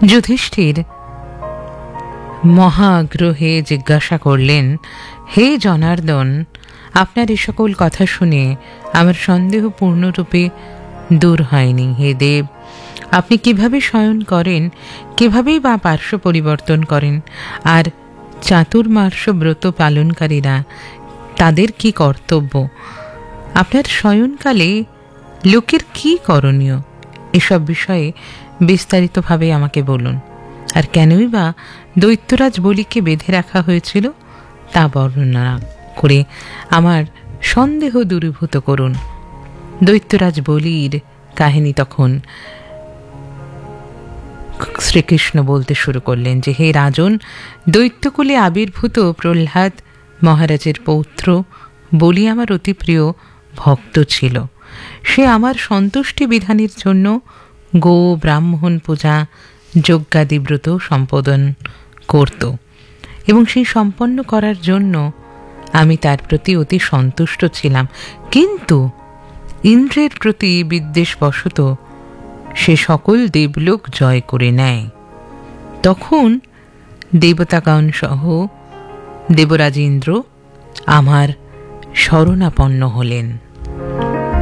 যুধিষ্ঠির মহা আগ্রহে জিজ্ঞাসা করলেন, হে জনার্দন, আপনার এ সকল কথা শুনে আমার সন্দেহ পূর্ণরূপে দূর হয়নি। হে দেব, আপনি কিভাবে শয়ন করেন, কিভাবেই বা পার্শ্ব পরিবর্তন করেন, আর চাতুর্মাস্য ব্রত পালনকারীরা তাদের কি কর্তব্য, আপনার শয়নকালে লোকের কি করণীয়, এসব বিষয়ে বিস্তারিতভাবে আমাকে বলুন। আর কেনই বা দৈত্যরাজ বলিকে বেঁধে রাখা হয়েছিল তা বর্ণনা করে আমার সন্দেহ দূরীভূত করুন। দৈত্যরাজ বলির কাহিনী তখন শ্রীকৃষ্ণ বলতে শুরু করলেন যে, হে রাজন, দৈত্যকুলে আবির্ভূত প্রহ্লাদ মহারাজের পৌত্র বলি আমার অতি প্রিয় ভক্ত ছিল। সে আমার সন্তুষ্টি বিধানের জন্য গো ব্রাহ্মণ পূজা যজ্ঞাদি ব্রত সম্পাদন করত, এবং সেই সম্পন্ন করার জন্য আমি তার প্রতি অতি সন্তুষ্ট ছিলাম। কিন্তু ইন্দ্রের প্রতি বিদ্বেষবশত সে সকল দেবলোক জয় করে নেয়। তখন দেবতাগণ সহ দেবরাজ ইন্দ্র আমার শরণাপন্ন হলেন।